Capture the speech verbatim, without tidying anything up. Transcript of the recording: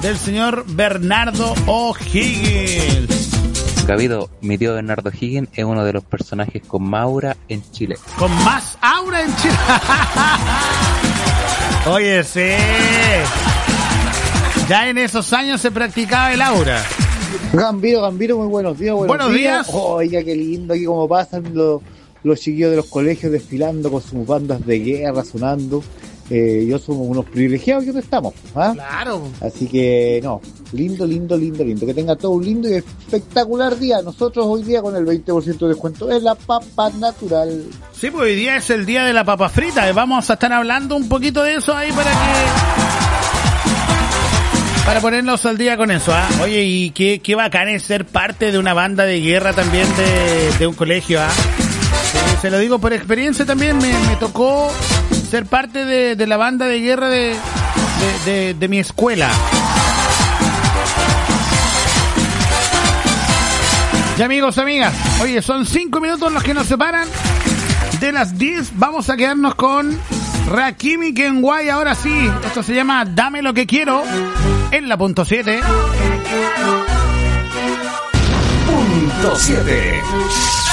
del señor Bernardo O'Higgins. Gabido, mi tío Bernardo O'Higgins es uno de los personajes con más aura en Chile. Con más aura en Chile. Oye, sí. Ya en esos años se practicaba el aura. Gambiro, Gambiro, muy buenos días. Buenos, buenos días. días. Oiga, qué lindo aquí como pasan los, los chiquillos de los colegios desfilando con sus bandas de guerra sonando. Eh, yo somos unos privilegiados que no estamos, ¿ah? Claro. Así que, no, lindo, lindo, lindo, lindo. Que tenga todo un lindo y espectacular día. Nosotros hoy día con el veinte por ciento de descuento en la papa natural. Sí, pues hoy día es el día de la papa frita. Vamos a estar hablando un poquito de eso ahí para que... Para ponernos al día con eso, ¿ah? ¿eh? Oye, y qué, qué bacán es ser parte de una banda de guerra también de, de un colegio, ¿ah? ¿eh? Se lo digo por experiencia también, me, me tocó ser parte de, de la banda de guerra de, de, de, de mi escuela. Y amigos, amigas, oye, son cinco minutos los que nos separan de las diez. Vamos a quedarnos con Rakim y Kenway, ahora sí. Esto se llama Dame lo que quiero en la punto siete. Punto siete.